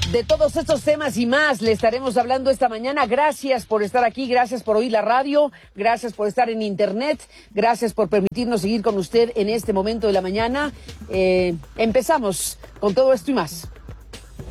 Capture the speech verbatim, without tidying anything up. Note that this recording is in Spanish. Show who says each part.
Speaker 1: De todos estos temas y más le estaremos hablando esta mañana. Gracias por estar aquí, gracias por oír la radio, gracias por estar en internet, gracias por permitirnos seguir con usted en este momento de la mañana. Eh, empezamos con todo esto y más.